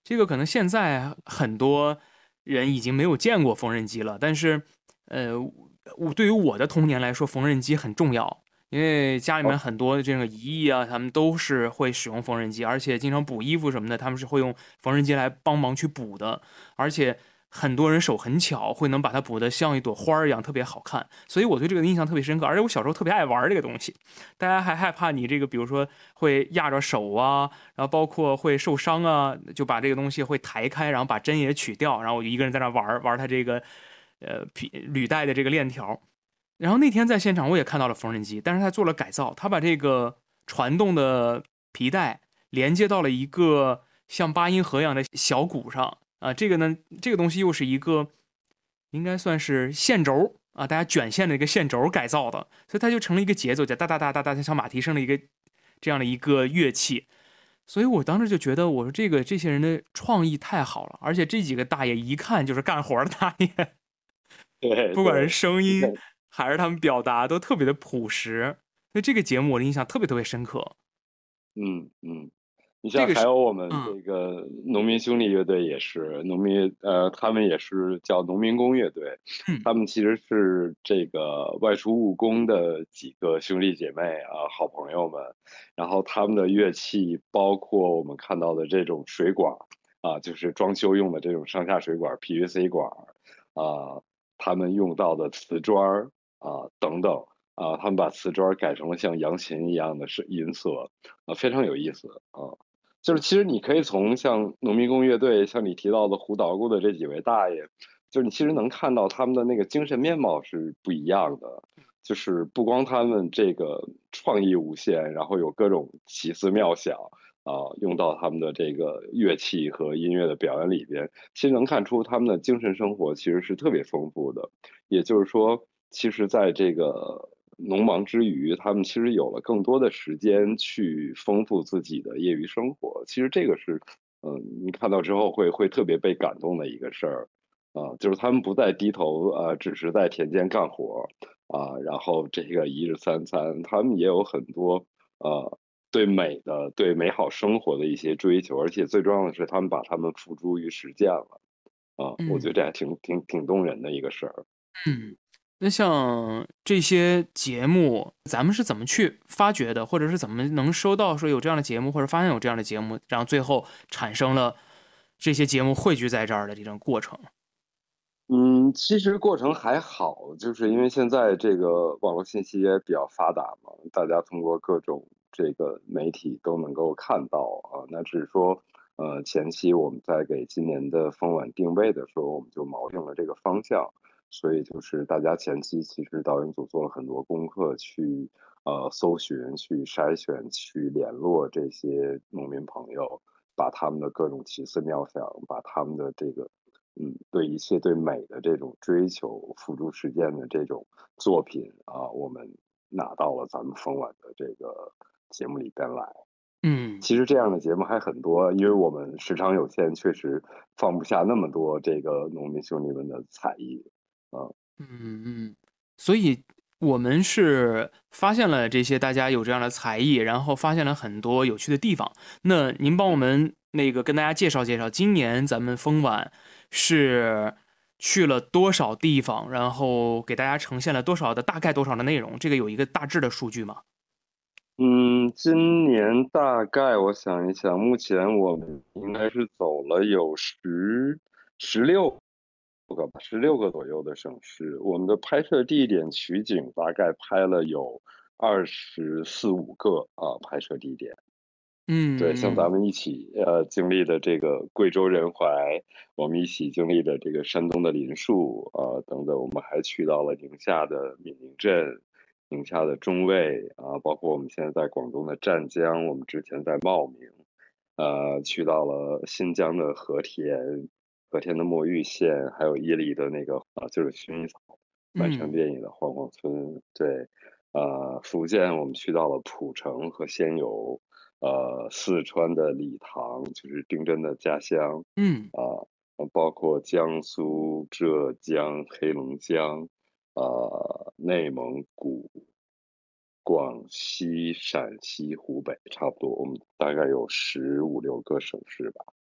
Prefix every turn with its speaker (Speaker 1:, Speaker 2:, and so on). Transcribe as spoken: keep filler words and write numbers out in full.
Speaker 1: 这个可能现在很多人已经没有见过缝纫机了，但是，呃，我对于我的童年来说，缝纫机很重要，因为家里面
Speaker 2: 哦，
Speaker 1: 很多这个姨姨啊，他们都是会使用缝纫机，而且经常补衣服什么的，他们是会用缝纫机来帮忙去补的，而且很多人手很巧，会能把它补得像一朵花儿一样，特别好看，所以我对这个印象特别深刻，而且我小时候特别爱玩这个东西，大家还害怕你这个，比如说会压着手啊，然后包括会受伤啊，就把这个东西会抬开，然后把针也取掉，然后我就一个人在那玩玩它这个呃皮履带的这个链条。然后那天在现场我也看到了缝纫机，但是他做了改造，他把这个传动的皮带连接到了一个像八音盒一样的小鼓上啊。这个呢，这个东西又是一个应该算是线轴啊，大家卷线的一个线轴改造的，所以它就成了一个节奏，就哒哒哒哒哒，像马蹄声的一个这样的一个乐器。所以我当时就觉得，我说这个这些人的创意太好了，而且这几个大爷一看就是干活的大爷，
Speaker 2: 对
Speaker 1: 不管是
Speaker 2: 对
Speaker 1: 声音
Speaker 2: 对，
Speaker 1: 还是他们表达都特别的朴实，所以这个节目我的印象特别特别深刻。
Speaker 2: 嗯嗯。你像
Speaker 1: 这个是，
Speaker 2: 还有我们
Speaker 1: 嗯
Speaker 2: 这个农民兄弟乐队也是农民，呃，他们也是叫农民工乐队，
Speaker 1: 嗯
Speaker 2: 他们其实是这个外出务工的几个兄弟姐妹啊，好朋友们，然后他们的乐器包括我们看到的这种水管啊，就是装修用的这种上下水管 P V C 管啊，他们用到的瓷砖啊等等。啊，他们把瓷砖改成了像扬琴一样的是银色，啊，非常有意思啊。就是其实你可以从像农民工乐队，像你提到的胡捣鼓的这几位大爷，就是你其实能看到他们的那个精神面貌是不一样的。就是不光他们这个创意无限，然后有各种奇思妙想啊，用到他们的这个乐器和音乐的表演里边，其实能看出他们的精神生活其实是特别丰富的。也就是说，其实在这个农忙之余，他们其实有了更多的时间去丰富自己的业余生活。其实这个是，嗯，你看到之后会会特别被感动的一个事儿。啊，就是他们不再低头，呃，只是在田间干活啊，然后这个一日三餐，他们也有很多呃对美的、对美好生活的一些追求，而且最重要的是，他们把他们付诸于实践了啊，我觉得
Speaker 1: 嗯
Speaker 2: 这还挺挺挺动人的一个事儿。
Speaker 1: 嗯。那像这些节目，咱们是怎么去发掘的，或者是怎么能收到说有这样的节目，或者发现有这样的节目，然后最后产生了这些节目汇聚在这儿的这种过程？
Speaker 2: 嗯，其实过程还好，就是因为现在这个网络信息也比较发达嘛，大家通过各种这个媒体都能够看到啊。那只是说，呃，前期我们在给今年的风晚定位的时候，我们就锚定了这个方向，所以就是大家前期其实导演组做了很多功课去呃搜寻、去筛选、去联络这些农民朋友，把他们的各种奇思妙想，把他们的这个。嗯，对一切对美的这种追求、付诸实践的这种作品啊，我们拿到了咱们风晚的这个节目里边来。
Speaker 1: 嗯
Speaker 2: 其实这样的节目还很多，因为我们时长有限，确实放不下那么多这个农民兄弟们的才艺啊。
Speaker 1: 嗯嗯。所以我们是发现了这些大家有这样的才艺，然后发现了很多有趣的地方。那您帮我们那个跟大家介绍介绍，今年咱们风晚是去了多少地方，然后给大家呈现了多少的大概多少的内容？这个有一个大致的数据吗？
Speaker 2: 嗯，今年大概我想一想，目前我们应该是走了有十十六个吧，十六个左右的省市。我们的拍摄地点取景大概拍了有二十四五个啊，拍摄地点。对，像
Speaker 1: 嗯嗯
Speaker 2: 咱们一起呃经历的这个贵州仁怀，我们一起经历的这个山东的林树啊、呃等等，我们还去到了宁夏的闽宁镇、宁夏的中卫啊、包括我们现在在广东的湛江，我们之前在茂名，呃，去到了新疆的和田、和田的墨玉县，还有伊犁的那个啊、就是薰衣草满山
Speaker 1: 嗯
Speaker 2: 遍野的黄黄村，对，呃，福建我们去到了浦城和仙游。呃，四川的理塘就是丁真的家乡
Speaker 1: 嗯
Speaker 2: 啊，呃包括江苏、浙江、黑龙江，呃，内蒙古、广西、陕西、湖北，差不多，我们大概有十五六个省市吧。